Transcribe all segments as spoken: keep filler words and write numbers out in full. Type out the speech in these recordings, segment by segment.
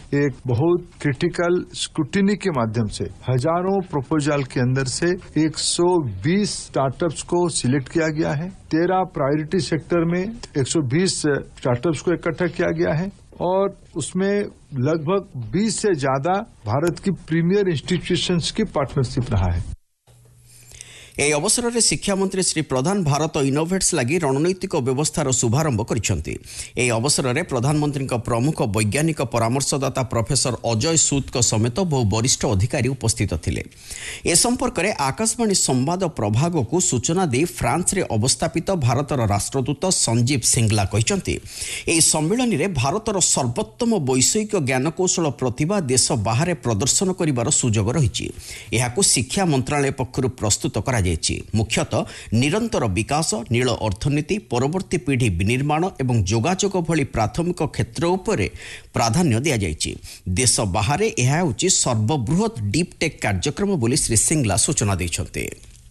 एक बहुत critical scrutiny के माध्यम से हजारों प्रपोजल के अंदर से एक सौ बीस स्टार्टअप्स को सिलेक्ट किया गया है। तेरह प्रायोरिटी सेक्टर में एक सौ बीस स्टार्टअप्स को इकट्ठा किया गया है और उसमें लगभग बीस से ज्यादा भारत की प्रीमियर इंस्टीट्यूशंस की पार्टनरशिप रहा है। ଏହି ଅବସରରେ ଶିକ୍ଷାମନ୍ତ୍ରୀ ଶ୍ରୀ ପ୍ରଧାନ ଭାରତ ଇନୋଭେଟ୍ସ ଲାଗି ରଣନୈତିକ ବ୍ୟବସ୍ଥାର ଶୁଭାରମ୍ଭ କରିଛନ୍ତି। ଏହି ଅବସରରେ ପ୍ରଧାନମନ୍ତ୍ରୀଙ୍କ ପ୍ରମୁଖ ବୈଜ୍ଞାନିକ ପରାମର୍ଶଦାତା ପ୍ରଫେସର ଅଜୟ ସୁଦଙ୍କ ସମେତ ବହୁ ବରିଷ୍ଠ ଅଧିକାରୀ ଉପସ୍ଥିତ ଥିଲେ। ଏ ସମ୍ପର୍କରେ ଆକାଶବାଣୀ ସମ୍ବାଦ ପ୍ରଭାଗକୁ ସୂଚନା ଦେଇ ଫ୍ରାନ୍ସରେ ଅବସ୍ଥାପିତ ଭାରତର ରାଷ୍ଟ୍ରଦୂତ ସଞ୍ଜୀବ ସିଙ୍ଗଲା କହିଛନ୍ତି, ଏହି ସମ୍ମିଳନୀରେ ଭାରତର ସର୍ବୋତ୍ତମ ବୈଷୟିକ ଜ୍ଞାନକୌଶଳ ପ୍ରତିଭା ଦେଶ ବାହାରେ ପ୍ରଦର୍ଶନ କରିବାର ସୁଯୋଗ ରହିଛି। ଏହାକୁ ଶିକ୍ଷା ମନ୍ତ୍ରଣାଳୟ ପକ୍ଷରୁ ପ୍ରସ୍ତୁତ କରାଯାଇଛି। ମୁଖ୍ୟତଃ ନିରନ୍ତର ବିକାଶ, ନୀଳ ଅର୍ଥନୀତି, ପରବର୍ତ୍ତୀ ପିଢ଼ି ବିନିର୍ମାଣ ଏବଂ ଯୋଗାଯୋଗ ଭଳି ପ୍ରାଥମିକ କ୍ଷେତ୍ର ଉପରେ ପ୍ରାଧାନ୍ୟ ଦିଆଯାଇଛି। ଦେଶ ବାହାରେ ଏହା ହେଉଛି ସର୍ବବୃହତ ଡିପ୍ ଟେକ୍ କାର୍ଯ୍ୟକ୍ରମ ବୋଲି ଶ୍ରୀ ସିଙ୍ଗଲା ସୂଚନା ଦେଇଛନ୍ତି।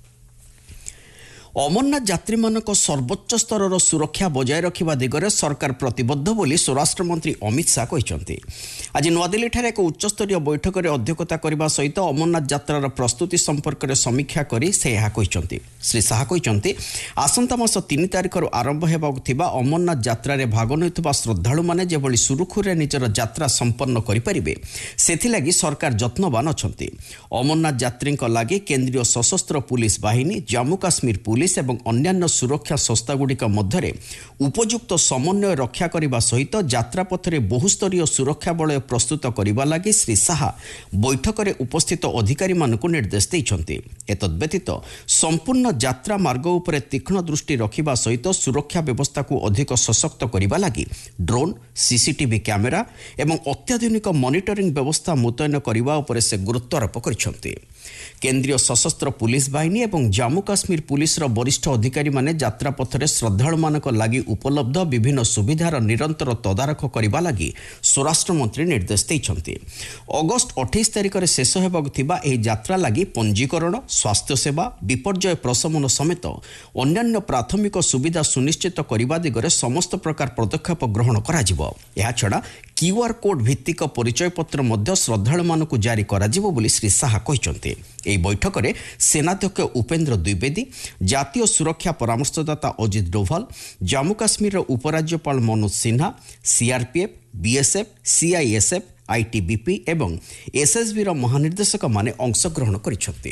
ଅମରନାଥ ଯାତ୍ରୀମାନଙ୍କ ସର୍ବୋଚ୍ଚ ସ୍ତରର ସୁରକ୍ଷା ବଜାୟ ରଖିବା ଦିଗରେ ସରକାର ପ୍ରତିବଦ୍ଧ ବୋଲି ସ୍ୱରାଷ୍ଟ୍ରମନ୍ତ୍ରୀ ଅମିତ ଶାହା କହିଛନ୍ତି। ଆଜି ନୂଆଦିଲ୍ଲୀଠାରେ ଏକ ଉଚ୍ଚସ୍ତରୀୟ ବୈଠକରେ ଅଧ୍ୟକ୍ଷତା କରିବା ସହିତ ଅମରନାଥ ଯାତ୍ରାର ପ୍ରସ୍ତୁତି ସମ୍ପର୍କରେ ସମୀକ୍ଷା କରି ସେ ଏହା କହିଛନ୍ତି। ଶ୍ରୀ ଶାହା କହିଛନ୍ତି, ଆସନ୍ତା ମାସ ତିନି ତାରିଖରୁ ଆରମ୍ଭ ହେବାକୁ ଥିବା ଅମରନାଥ ଯାତ୍ରାରେ ଭାଗ ନେଉଥିବା ଶ୍ରଦ୍ଧାଳୁମାନେ ଯେଭଳି ସୁରୁଖୁରୁରେ ନିଜର ଯାତ୍ରା ସମ୍ପନ୍ନ କରିପାରିବେ ସେଥିଲାଗି ସରକାର ଯତ୍ନବାନ ଅଛନ୍ତି। ଅମରନାଥ ଯାତ୍ରୀଙ୍କ ଲାଗି କେନ୍ଦ୍ରୀୟ ସଶସ୍ତ୍ର ପୁଲିସ ବାହିନୀ, ଜାମ୍ମୁ କାଶ୍ମୀର ପୁଲିସ ଏବଂ ଅନ୍ୟାନ୍ୟ ସୁରକ୍ଷା ସଂସ୍ଥାଗୁଡ଼ିକ ମଧ୍ୟରେ ଉପଯୁକ୍ତ ସମନ୍ୱୟ ରକ୍ଷା କରିବା ସହିତ ଯାତ୍ରାପଥରେ ବହୁସ୍ତରୀୟ ସୁରକ୍ଷା ବଳୟ ପ୍ରସ୍ତୁତ କରିବା ଲାଗି ଶ୍ରୀ ଶାହା ବୈଠକରେ ଉପସ୍ଥିତ ଅଧିକାରୀମାନଙ୍କୁ ନିର୍ଦ୍ଦେଶ ଦେଇଛନ୍ତି। ଏତଦ୍ବ୍ୟତୀତ ସମ୍ପୂର୍ଣ୍ଣ ଯାତ୍ରା ମାର୍ଗ ଉପରେ ତୀକ୍ଷ୍ଣ ଦୃଷ୍ଟି ରଖିବା ସହିତ ସୁରକ୍ଷା ବ୍ୟବସ୍ଥାକୁ ଅଧିକ ସଶକ୍ତ କରିବା ଲାଗି ଡ୍ରୋନ୍, ସିସିଟିଭି କ୍ୟାମେରା ଏବଂ ଅତ୍ୟାଧୁନିକ ମନିଟରିଂ ବ୍ୟବସ୍ଥା ମୁତୟନ କରିବା ଉପରେ ସେ ଗୁରୁତ୍ୱାରୋପ କରିଛନ୍ତି। କେନ୍ଦ୍ରୀୟ ସଶସ୍ତ୍ର ପୁଲିସ ବାହିନୀ ଏବଂ ଜାମ୍ମୁ କାଶ୍ମୀର ପୁଲିସର ବରିଷ୍ଠ ଅଧିକାରୀମାନେ ଯାତ୍ରାପଥରେ ଶ୍ରଦ୍ଧାଳୁମାନଙ୍କ ଲାଗି ଉପଲବ୍ଧ ବିଭିନ୍ନ ସୁବିଧାର ନିରନ୍ତର ତଦାରଖ କରିବା ଲାଗି ସ୍ୱରାଷ୍ଟ୍ରମନ୍ତ୍ରୀ ନିର୍ଦ୍ଦେଶ ଦେଇଛନ୍ତି। ଅଗଷ୍ଟ ଅଠେଇଶ ତାରିଖରେ ଶେଷ ହେବାକୁ ଥିବା ଏହି ଯାତ୍ରା ଲାଗି ପଞ୍ଜୀକରଣ, ସ୍ୱାସ୍ଥ୍ୟସେବା, ବିପର୍ଯ୍ୟୟ ପ୍ରଶମନ ସମେତ ଅନ୍ୟାନ୍ୟ ପ୍ରାଥମିକ ସୁବିଧା ସୁନିଶ୍ଚିତ କରିବା ଦିଗରେ ସମସ୍ତ ପ୍ରକାର ପଦକ୍ଷେପ ଗ୍ରହଣ କରାଯିବ। ଏହାଛଡ଼ା କ୍ୟୁଆର୍ କୋଡ୍ ଭିତ୍ତିକ ପରିଚୟପତ୍ର ମଧ୍ୟ ଶ୍ରଦ୍ଧାଳୁମାନଙ୍କୁ ଜାରି କରାଯିବ ବୋଲି ଶ୍ରୀ ଶାହା କହିଛନ୍ତି। ଏହି ବୈଠକରେ ସେନାଧ୍ୟକ୍ଷ ଉପେନ୍ଦ୍ର ଦ୍ୱିବେଦୀ, ଜାତୀୟ ସୁରକ୍ଷା ପରାମର୍ଶଦାତା ଅଜିତ ଡୋଭାଲ, ଜାମ୍ମୁ କାଶ୍ମୀରର ଉପରାଜ୍ୟପାଳ Manoj Sinha, CRPF, BSF, CISF, ITBP ଏବଂ ଏସ୍ଏସ୍ବିର ମହାନିର୍ଦ୍ଦେଶକମାନେ ଅଂଶଗ୍ରହଣ କରିଛନ୍ତି।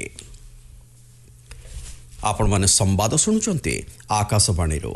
ଆପଣମାନେ ସମ୍ବାଦ ଶୁଣୁଛନ୍ତି ଆକାଶବାଣୀରୁ।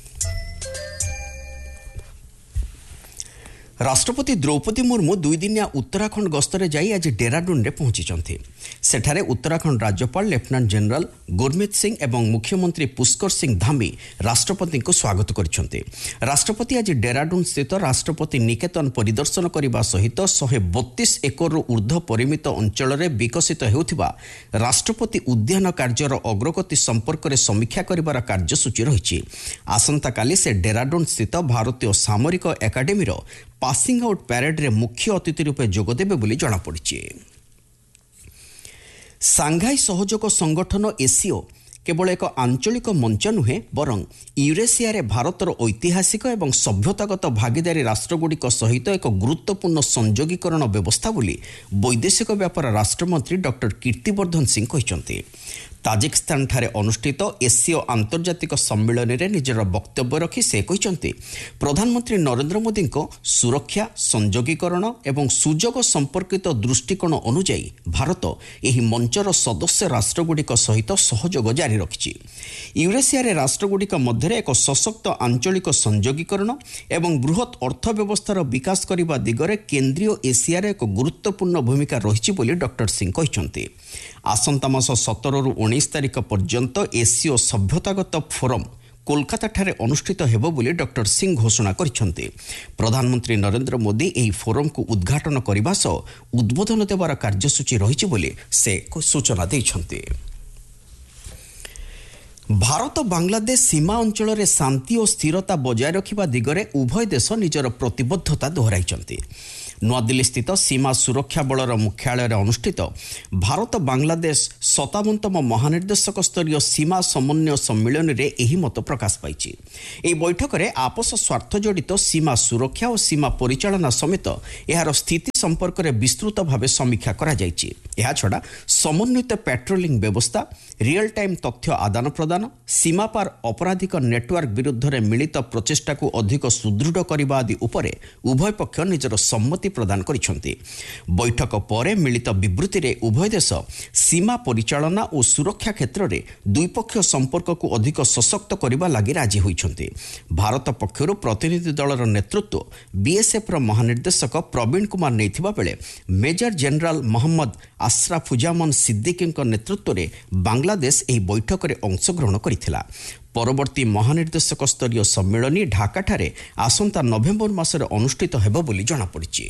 ରାଷ୍ଟ୍ରପତି ଦ୍ରୌପଦୀ ମୁର୍ମୁ ଦୁଇଦିନିଆ ଉତ୍ତରାଖଣ୍ଡ ଗସ୍ତରେ ଯାଇ ଆଜି ଡେରାଡୁନରେ ପହଞ୍ଚିଛନ୍ତି। ସେଠାରେ ଉତ୍ତରାଖଣ୍ଡ ରାଜ୍ୟପାଳ ଲେଫ୍ଟନାଣ୍ଟ ଜେନେରାଲ ଗୁରମିତ ସିଂ ଏବଂ ମୁଖ୍ୟମନ୍ତ୍ରୀ ପୁଷ୍କର ସିଂ ଧାମୀ ରାଷ୍ଟ୍ରପତିଙ୍କୁ ସ୍ୱାଗତ କରିଛନ୍ତି। ରାଷ୍ଟ୍ରପତି ଆଜି ଡେରାଡୁନ ସ୍ଥିତ ରାଷ୍ଟ୍ରପତି ନିକେତନ ପରିଦର୍ଶନ କରିବା ସହିତ ଶହେ ବତିଶ ଏକରରୁ ଉର୍ଦ୍ଧ୍ୱ ପରିମିତ ଅଞ୍ଚଳରେ ବିକଶିତ ହେଉଥିବା ରାଷ୍ଟ୍ରପତି ଉଦ୍ୟାନ କାର୍ଯ୍ୟର ଅଗ୍ରଗତି ସମ୍ପର୍କରେ ସମୀକ୍ଷା କରିବାର କାର୍ଯ୍ୟସୂଚୀ ରହିଛି। ଆସନ୍ତାକାଲି ସେ ଡେରାଡୁନ ସ୍ଥିତ ଭାରତୀୟ ସାମରିକ ଏକାଡେମୀର ପାସିଂ ଆଉଟ୍ ପ୍ୟାରେଡ୍ରେ ମୁଖ୍ୟ ଅତିଥି ରୂପେ ଯୋଗଦେବେ ବୋଲି ଜଣାପଡ଼ିଛି। ସାଂଘାଇ ସହଯୋଗ ସଂଗଠନ ଏସିଓ କେବଳ ଏକ ଆଞ୍ଚଳିକ ମଞ୍ଚ ନୁହେଁ, ବରଂ ୟୁରେସିଆରେ ଭାରତର ଐତିହାସିକ ଏବଂ ସଭ୍ୟତାଗତ ଭାଗିଦାରୀ ରାଷ୍ଟ୍ରଗୁଡ଼ିକ ସହିତ ଏକ ଗୁରୁତ୍ୱପୂର୍ଣ୍ଣ ସଂଯୋଗୀକରଣ ବ୍ୟବସ୍ଥା ବୋଲି ବୈଦେଶିକ ବ୍ୟାପାର ରାଷ୍ଟ୍ରମନ୍ତ୍ରୀ ଡକ୍ଟର କୀର୍ତ୍ତିବର୍ଦ୍ଧନ ସିଂ କହିଛନ୍ତି। ତାଜିକିସ୍ତାନଠାରେ ଅନୁଷ୍ଠିତ ଏସିଓ ଆନ୍ତର୍ଜାତିକ ସମ୍ମିଳନୀରେ ନିଜର ବକ୍ତବ୍ୟ ରଖି ସେ କହିଛନ୍ତି, ପ୍ରଧାନମନ୍ତ୍ରୀ ନରେନ୍ଦ୍ର ମୋଦିଙ୍କ ସୁରକ୍ଷା, ସଂଯୋଗୀକରଣ ଏବଂ ସୁଯୋଗ ସମ୍ପର୍କିତ ଦୃଷ୍ଟିକୋଣ ଅନୁଯାୟୀ ଭାରତ ଏହି ମଞ୍ଚର ସଦସ୍ୟ ରାଷ୍ଟ୍ରଗୁଡ଼ିକ ସହିତ ସହଯୋଗ ଜାରି ରଖିଛି। ୟୁରେସିଆରେ ରାଷ୍ଟ୍ରଗୁଡ଼ିକ ମଧ୍ୟରେ ଏକ ସଶକ୍ତ ଆଞ୍ଚଳିକ ସଂଯୋଗୀକରଣ ଏବଂ ବୃହତ୍ ଅର୍ଥବ୍ୟବସ୍ଥାର ବିକାଶ କରିବା ଦିଗରେ କେନ୍ଦ୍ରୀୟ ଏସିଆରେ ଏକ ଗୁରୁତ୍ୱପୂର୍ଣ୍ଣ ଭୂମିକା ରହିଛି ବୋଲି ଡକ୍ଟର ସିଂ କହିଛନ୍ତି। ଆସନ୍ତା ମାସ ସତରରୁ ଉଣେଇଶ ତାରିଖ ପର୍ଯ୍ୟନ୍ତ ଏସିଓ ସଭ୍ୟତାଗତ ଫୋରମ୍ କୋଲକାତାଠାରେ ଅନୁଷ୍ଠିତ ହେବ ବୋଲି ଡକ୍ଟର ସିଂ ଘୋଷଣା କରିଛନ୍ତି। ପ୍ରଧାନମନ୍ତ୍ରୀ ନରେନ୍ଦ୍ର ମୋଦି ଏହି ଫୋରମକୁ ଉଦ୍ଘାଟନ କରିବା ସହ ଉଦ୍ବୋଧନ ଦେବାର କାର୍ଯ୍ୟସୂଚୀ ରହିଛି ବୋଲି ସେ ସୂଚନା ଦେଇଛନ୍ତି। ଭାରତ ବାଂଲାଦେଶ ସୀମା ଅଞ୍ଚଳରେ ଶାନ୍ତି ଓ ସ୍ଥିରତା ବଜାୟ ରଖିବା ଦିଗରେ ଉଭୟ ଦେଶ ନିଜର ପ୍ରତିବଦ୍ଧତା ଦୋହରାଇଛନ୍ତି। ନୂଆଦିଲ୍ଲୀ ସ୍ଥିତ ସୀମା ସୁରକ୍ଷା ବଳର ମୁଖ୍ୟାଳୟରେ ଅନୁଷ୍ଠିତ ଭାରତ ବାଂଲାଦେଶ ସତାବନତମ ମହାନିର୍ଦ୍ଦେଶକ ସ୍ତରୀୟ ସୀମା ସମନ୍ୱୟ ସମ୍ମିଳନୀରେ ଏହି ମତ ପ୍ରକାଶ ପାଇଛି। ଏହି ବୈଠକରେ ଆପୋଷ ସ୍ୱାର୍ଥ ଜଡ଼ିତ ସୀମା ସୁରକ୍ଷା ଓ ସୀମା ପରିଚାଳନା ସମେତ ଏହାର ସ୍ଥିତି ସମ୍ପର୍କରେ ବିସ୍ତୃତ ଭାବେ ସମୀକ୍ଷା କରାଯାଇଛି। ଏହାଛଡ଼ା ସମନ୍ୱିତ ପାଟ୍ରୋଲିଂ ବ୍ୟବସ୍ଥା, ରିଅଲ୍ ଟାଇମ୍ ତଥ୍ୟ ଆଦାନ ପ୍ରଦାନ, ସୀମାପାର ଅପରାଧିକ ନେଟୱାର୍କ ବିରୁଦ୍ଧରେ ମିଳିତ ପ୍ରଚେଷ୍ଟାକୁ ଅଧିକ ସୁଦୃଢ଼ କରିବା ଆଦି ଉପରେ ଉଭୟ ପକ୍ଷ ନିଜର ସମ୍ମତି ପ୍ରଦାନ କରିଛନ୍ତି। ବୈଠକ ପରେ ମିଳିତ ବିବୃତ୍ତିରେ ଉଭୟ ଦେଶ ସୀମା ପରିଚାଳନା ଓ ସୁରକ୍ଷା କ୍ଷେତ୍ରରେ ଦ୍ୱିପକ୍ଷୀୟ ସମ୍ପର୍କକୁ ଅଧିକ ସଶକ୍ତ କରିବା ଲାଗି ରାଜି ହୋଇଛନ୍ତି। ଭାରତ ପକ୍ଷରୁ ପ୍ରତିନିଧି ଦଳର ନେତୃତ୍ୱ ବିଏସ୍ଏଫ୍ର ମହାନିର୍ଦ୍ଦେଶକ ପ୍ରବୀଣ କୁମାର ନେଇଥିବା ବେଳେ ମେଜର ଜେନେରାଲ ମହମ୍ମଦ ଆଶ୍ରାଫୁଜାମନ୍ ସିଦ୍ଦିକୀଙ୍କ ନେତୃତ୍ୱରେ ବାଂଲାଦେଶ ଏହି ବୈଠକରେ ଅଂଶଗ୍ରହଣ କରିଥିଲା। ପରବର୍ତ୍ତୀ ମହାନିର୍ଦ୍ଦେଶକ ସ୍ତରୀୟ ସମ୍ମିଳନୀ ଢାକାଠାରେ ଆସନ୍ତା ନଭେମ୍ବର ମାସରେ ଅନୁଷ୍ଠିତ ହେବ ବୋଲି ଜଣାପଡ଼ିଛି।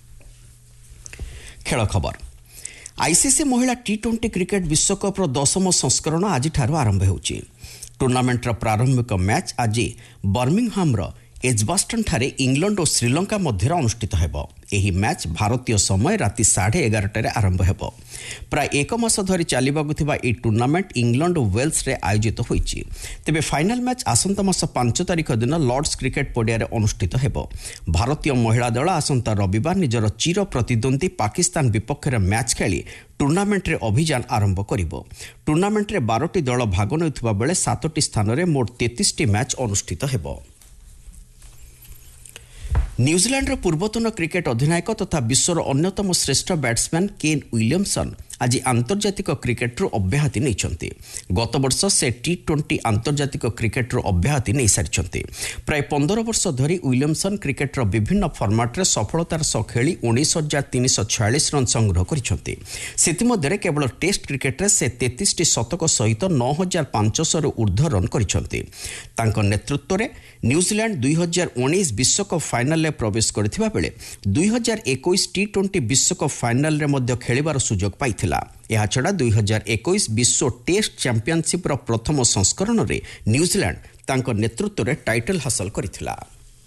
ଖେଳ ଖବର। ଆଇସିସି ମହିଳା ଟି ଟ୍ୱେଣ୍ଟି କ୍ରିକେଟ ବିଶ୍ୱକପ୍ର ଦଶମ ସଂସ୍କରଣ ଆଜିଠାରୁ ଆରମ୍ଭ ହେଉଛି। ଟୁର୍ଣ୍ଣାମେଣ୍ଟର ପ୍ରାରମ୍ଭିକ ମ୍ୟାଚ୍ ଆଜି ବର୍ମିଂହାମ୍ର ଏଜବାଷ୍ଟନ୍ଠାରେ ଇଂଲଣ୍ଡ ଓ ଶ୍ରୀଲଙ୍କା ମଧ୍ୟରେ ଅନୁଷ୍ଠିତ ହେବ। ଏହି ମ୍ୟାଚ୍ ଭାରତୀୟ ସମୟ ରାତି ସାଢ଼େ ଏଗାରଟାରେ ଆରମ୍ଭ ହେବ। ପ୍ରାୟ ଏକ ମାସ ଧରି ଚାଲିବାକୁ ଥିବା ଏହି ଟୁର୍ଣ୍ଣାମେଣ୍ଟ ଇଂଲଣ୍ଡ ଓ ୱେଲ୍ସରେ ଆୟୋଜିତ ହୋଇଛି। ତେବେ ଫାଇନାଲ୍ ମ୍ୟାଚ୍ ଆସନ୍ତା ମାସ ପାଞ୍ଚ ତାରିଖ ଦିନ ଲର୍ଡସ୍ କ୍ରିକେଟ ପଡ଼ିଆରେ ଅନୁଷ୍ଠିତ ହେବ। ଭାରତୀୟ ମହିଳା ଦଳ ଆସନ୍ତା ରବିବାର ନିଜର ଚିର ପ୍ରତିଦ୍ୱନ୍ଦ୍ୱୀ ପାକିସ୍ତାନ ବିପକ୍ଷରେ ମ୍ୟାଚ୍ ଖେଳି ଟୁର୍ଣ୍ଣାମେଣ୍ଟରେ ଅଭିଯାନ ଆରମ୍ଭ କରିବ। ଟୁର୍ଣ୍ଣାମେଣ୍ଟରେ ବାରଟି ଦଳ ଭାଗ ନେଉଥିବା ବେଳେ ସାତଟି ସ୍ଥାନରେ ମୋଟ ତେତିଶଟି ମ୍ୟାଚ୍ ଅନୁଷ୍ଠିତ ହେବ। ନ୍ୟୁଜିଲାଣ୍ଡର ପୂର୍ବତନ କ୍ରିକେଟ ଅଧିନାୟକ ତଥା ବିଶ୍ୱର ଅନ୍ୟତମ ଶ୍ରେଷ୍ଠ ବ୍ୟାଟ୍ସମ୍ୟାନ୍ କେନ୍ ୱିଲିୟମସନ୍ ଆଜି ଆନ୍ତର୍ଜାତିକ କ୍ରିକେଟରୁ ଅବ୍ୟାହତି ନେଇଛନ୍ତି। ଗତବର୍ଷ ସେ ଟି ଟ୍ୱେଣ୍ଟି ଆନ୍ତର୍ଜାତିକ କ୍ରିକେଟରୁ ଅବ୍ୟାହତି ନେଇସାରିଛନ୍ତି। ପ୍ରାୟ ପନ୍ଦର ବର୍ଷ ଧରି ୱିଲିୟମସନ୍ କ୍ରିକେଟର ବିଭିନ୍ନ ଫର୍ମାଟ୍ରେ ସଫଳତାର ସହ ଖେଳି ଉଣେଇଶ ହଜାର ତିନିଶହ ଛୟାଳିଶ ରନ୍ ସଂଗ୍ରହ କରିଛନ୍ତି। ସେଥିମଧ୍ୟରେ କେବଳ ଟେଷ୍ଟ କ୍ରିକେଟରେ ସେ ତେତିଶଟି ଶତକ ସହିତ ନଅ ହଜାର ପାଞ୍ଚଶହରୁ ଉର୍ଦ୍ଧ୍ୱ ରନ୍ କରିଛନ୍ତି। ତାଙ୍କ ନେତୃତ୍ୱରେ ନ୍ୟୁଜିଲାଣ୍ଡ ଦୁଇ ହଜାର ଉଣେଇଶ ବିଶ୍ୱକପ୍ ଫାଇନାଲରେ ପ୍ରବେଶ କରିଥିବା ବେଳେ ଦୁଇ ହଜାର ଏକୋଇଶ ଟି ଟ୍ୱେଣ୍ଟି ବିଶ୍ୱକପ୍ ଫାଇନାଲରେ ମଧ୍ୟ ଖେଳିବାର ସୁଯୋଗ ପାଇଥିଲା। ଏହାଛଡ଼ା ଦୁଇ ହଜାର ଏକୋଇଶ ବିଶ୍ୱ ଟେଷ୍ଟ ଚାମ୍ପିଅନସିପ୍ର ପ୍ରଥମ ସଂସ୍କରଣରେ ନ୍ୟୁଜିଲାଣ୍ଡ ତାଙ୍କ ନେତୃତ୍ୱରେ ଟାଇଟଲ ହାସଲ କରିଥିଲା।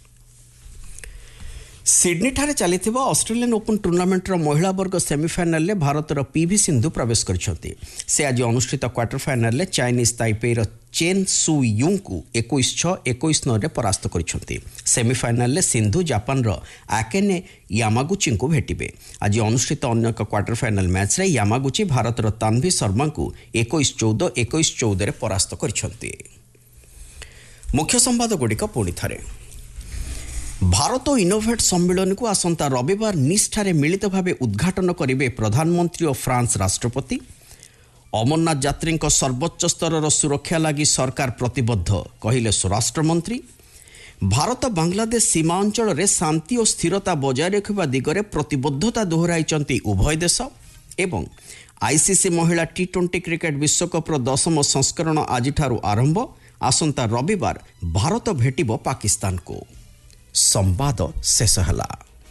ସିଡ୍ନୀଠାରେ ଚାଲିଥିବା ଅଷ୍ଟ୍ରେଲିଆନ୍ ଓପନ୍ ଟୁର୍ଣ୍ଣାମେଣ୍ଟର ମହିଳା ବର୍ଗ ସେମିଫାଇନାଲରେ ଭାରତର ପିଭି ସିନ୍ଧୁ ପ୍ରବେଶ କରିଛନ୍ତି। ସେ ଆଜି ଅନୁଷ୍ଠିତ କ୍ୱାର୍ଟର ଫାଇନାଲରେ ଚାଇନିଜ୍ ତାଇପେଇର ଚେନ୍ ସୁ ୟୁଙ୍କୁ ଏକୋଇଶ ଛଅ ଏକୋଇଶ ନଅରେ ପରାସ୍ତ କରିଛନ୍ତି। ସେମିଫାଇନାଲରେ ସିନ୍ଧୁ ଜାପାନର ଆକେନେ ୟାମାଗୁଚିଙ୍କୁ ଭେଟିବେ। ଆଜି ଅନୁଷ୍ଠିତ ଅନ୍ୟ ଏକ କ୍ୱାର୍ଟର ଫାଇନାଲ ମ୍ୟାଚ୍ରେ ୟାମାଗୁଚି ଭାରତର ତାନ୍ଭି ଶର୍ମାଙ୍କୁ ଏକୋଇଶ ଚଉଦ ଏକୋଇଶ ଚଉଦରେ ପରାସ୍ତ କରିଛନ୍ତି। ମୁଖ୍ୟ ସମ୍ବାଦଗୁଡ଼ିକ ପୁଣି ଥରେ। ଭାରତ ଇନୋଭେଟ୍ ସମ୍ମିଳନୀକୁ ଆସନ୍ତା ରବିବାର ନିସ୍ଠାରେ ମିଳିତ ଭାବେ ଉଦ୍ଘାଟନ କରିବେ ପ୍ରଧାନମନ୍ତ୍ରୀ ଓ ଫ୍ରାନ୍ସ ରାଷ୍ଟ୍ରପତି। ଅମରନାଥ ଯାତ୍ରୀଙ୍କ ସର୍ବୋଚ୍ଚ ସ୍ତରର ସୁରକ୍ଷା ଲାଗି ସରକାର ପ୍ରତିବଦ୍ଧ, କହିଲେ ସ୍ୱରାଷ୍ଟ୍ରମନ୍ତ୍ରୀ। ଭାରତ ବାଂଲାଦେଶ ସୀମା ଅଞ୍ଚଳରେ ଶାନ୍ତି ଓ ସ୍ଥିରତା ବଜାୟ ରଖିବା ଦିଗରେ ପ୍ରତିବଦ୍ଧତା ଦୋହରାଇଛନ୍ତି ଉଭୟ ଦେଶ। ଏବଂ ଆଇସିସି ମହିଳା ଟି ଟ୍ୱେଣ୍ଟି କ୍ରିକେଟ ବିଶ୍ୱକପ୍ର ଦଶମ ସଂସ୍କରଣ ଆଜିଠାରୁ ଆରମ୍ଭ। ଆସନ୍ତା ରବିବାର ଭାରତ ଭେଟିବ ପାକିସ୍ତାନକୁ। ସମ୍ବାଦ ଶେଷ ହେଲା।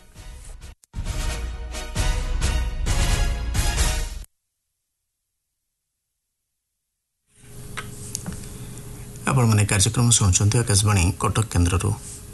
ଆପଣମାନେ କାର୍ଯ୍ୟକ୍ରମ ଶୁଣୁଛନ୍ତି ଆକାଶବାଣୀ କଟକ କେନ୍ଦ୍ରରୁ।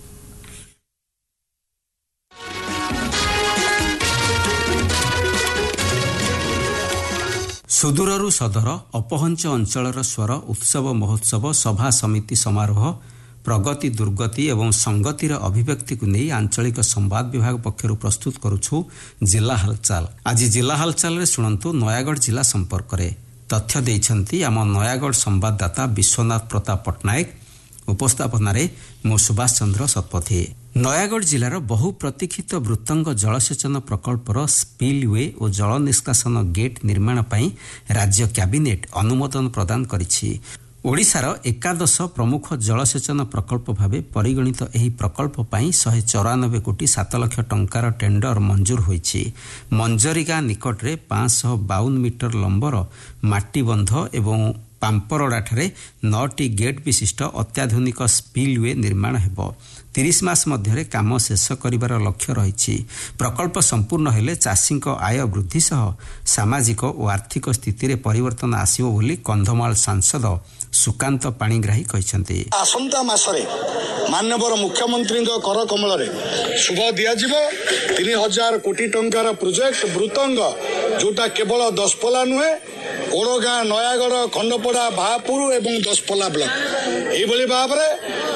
ସୁଦୂରରୁ ସଦର, ଅପହଞ୍ଚ ଅଞ୍ଚଳର ସ୍ୱର, ଉତ୍ସବ ମହୋତ୍ସବ, ସଭା ସମିତି ସମାରୋହ, ପ୍ରଗତି ଦୁର୍ଗତି ଏବଂ ସଂଗତିର ଅଭିବ୍ୟକ୍ତିକୁ ନେଇ ଆଞ୍ଚଳିକ ସମ୍ବାଦ ବିଭାଗ ପକ୍ଷରୁ ପ୍ରସ୍ତୁତ କରୁଛୁ ଜିଲ୍ଲା ହାଲଚାଲ। ଆଜି ଜିଲ୍ଲା ହାଲଚାଲରେ ଶୁଣନ୍ତୁ ନୟାଗଡ଼ ଜିଲ୍ଲା ସମ୍ପର୍କରେ। ତଥ୍ୟ ଦେଇଛନ୍ତି ଆମ ନୟାଗଡ଼ ସମ୍ବାଦଦାତା ବିଶ୍ୱନାଥ ପ୍ରତାପ ପଟ୍ଟନାୟକ। ଉପସ୍ଥାପନାରେ ମୁଁ ସୁଭାଷ ଚନ୍ଦ୍ର ଶତପଥୀ। ନୟାଗଡ଼ ଜିଲ୍ଲାର ବହୁ ପ୍ରତୀକ୍ଷିତ ବୃତ୍ତଙ୍ଗ ଜଳସେଚନ ପ୍ରକଳ୍ପର ସ୍ପିଲୱେ ଓ ଜଳ ନିଷ୍କାସନ ଗେଟ୍ ନିର୍ମାଣ ପାଇଁ ରାଜ୍ୟ କ୍ୟାବିନେଟ୍ ଅନୁମୋଦନ ପ୍ରଦାନ କରିଛି। ଓଡ଼ିଶାର ଏକାଦଶ ପ୍ରମୁଖ ଜଳସେଚନ ପ୍ରକଳ୍ପ ଭାବେ ପରିଗଣିତ ଏହି ପ୍ରକଳ୍ପ ପାଇଁ ଶହେ ଚଉରାନବେ କୋଟି ସାତ ଲକ୍ଷ ଟଙ୍କାର ଟେଣ୍ଡର ମଞ୍ଜୁର ହୋଇଛି। ମଞ୍ଜରୀ ଗାଁ ନିକଟରେ ପାଞ୍ଚଶହ ବାଉନ ମିଟର ଲମ୍ବର ମାଟିବନ୍ଧ ଏବଂ ପାମ୍ପରଡ଼ାଠାରେ ନଅଟି ଗେଟ୍ ବିଶିଷ୍ଟ ଅତ୍ୟାଧୁନିକ ସ୍ପିଲୱେ ନିର୍ମାଣ ହେବ। ତିରିଶ ମାସ ମଧ୍ୟରେ କାମ ଶେଷ କରିବାର ଲକ୍ଷ୍ୟ ରହିଛି। ପ୍ରକଳ୍ପ ସମ୍ପୂର୍ଣ୍ଣ ହେଲେ ଚାଷୀଙ୍କ ଆୟ ବୃଦ୍ଧି ସହ ସାମାଜିକ ଓ ଆର୍ଥିକ ସ୍ଥିତିରେ ପରିବର୍ତ୍ତନ ଆସିବ ବୋଲି କନ୍ଧମାଳ ସାଂସଦ ସୁକାନ୍ତ ପାଣିଗ୍ରାହୀ କହିଛନ୍ତି। ଆସନ୍ତା ମାସରେ ମାନ୍ୟବର ମୁଖ୍ୟମନ୍ତ୍ରୀଙ୍କ କର କମଳରେ ଶୁଭ ଦିଆଯିବ ତିନି ହଜାର କୋଟି ଟଙ୍କାର ପ୍ରୋଜେକ୍ଟ ବୃତଙ୍ଗ, ଯୋଉଟା କେବଳ ଦଶପଲ୍ଲା ନୁହେଁ, ଓଡ଼ଗାଁ, ନୟାଗଡ଼, ଖଣ୍ଡପଡ଼ା, ବାହାପୁର ଏବଂ ଦଶପଲ୍ଲା ବ୍ଲକ ଏଇଭଳି ଭାବରେ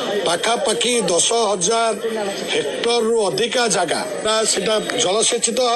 ପାଖାପାଖି ଦଶ ହଜାର ହେକ୍ଟରରୁ ଅଧିକା ଜାଗା ସେଟା ଜଳସେଚିତ